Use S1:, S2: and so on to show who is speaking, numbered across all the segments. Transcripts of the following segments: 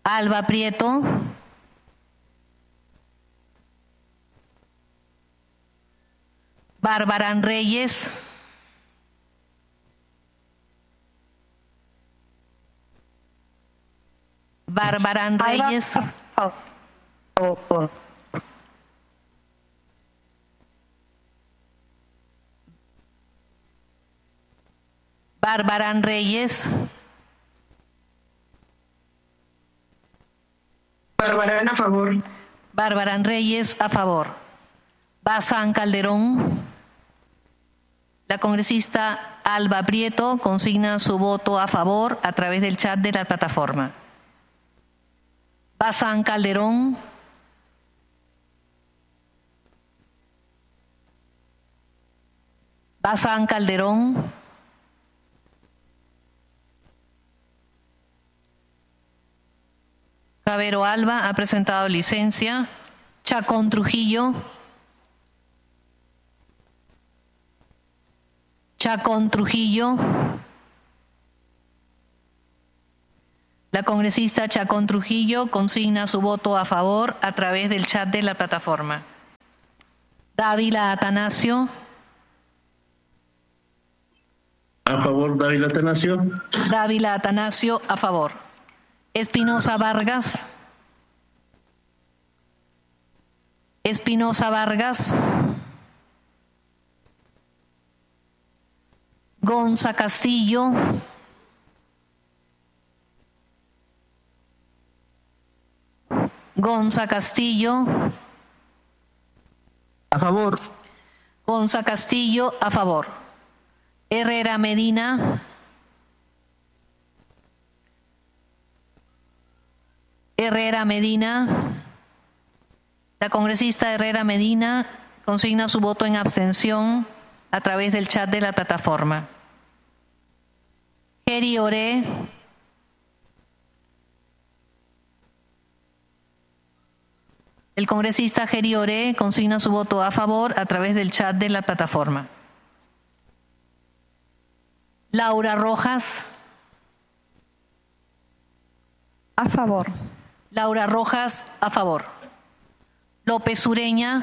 S1: Alba Prieto. Barbarán Reyes. Barbarán Reyes. Barbarán Reyes.
S2: Barbarán a favor.
S1: Barbarán Reyes a favor. Bazán Calderón. La congresista Alba Prieto consigna su voto a favor a través del chat de la plataforma. Bazán Calderón. Bazán Calderón. Cabero Alba ha presentado licencia. Chacón Trujillo. Chacón Trujillo. La congresista Chacón Trujillo consigna su voto a favor a través del chat de la plataforma. Dávila Atanasio.
S3: A favor, Dávila Atanasio.
S1: Dávila Atanasio a favor. Espinosa Vargas. Espinosa Vargas. Gonza Castillo. Gonza Castillo.
S4: A favor.
S1: Gonza Castillo a favor. Herrera Medina. Herrera Medina. La congresista Herrera Medina consigna su voto en abstención a través del chat de la plataforma. Geri Oré. El congresista Geri Oré consigna su voto a favor a través del chat de la plataforma. Laura Rojas.
S5: A favor.
S1: Laura Rojas, a favor. López Ureña.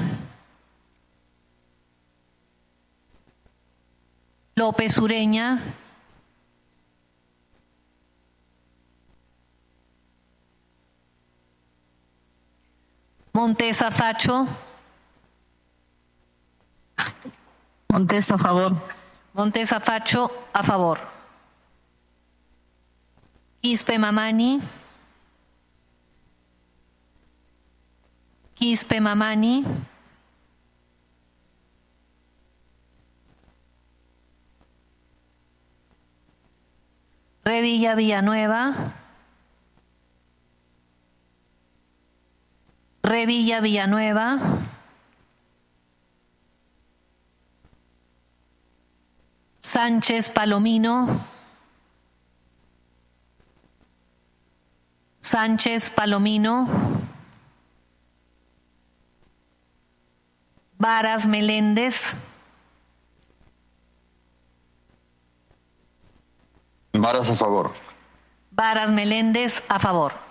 S1: López Ureña. Montesa Facho.
S4: Montes a favor.
S1: Montesa Facho, a favor. Quispe Mamani. Quispe Mamani. Revilla Villanueva. Revilla Villanueva. Sánchez Palomino. Sánchez Palomino. Varas Meléndez.
S6: Varas a favor.
S1: Varas Meléndez a favor.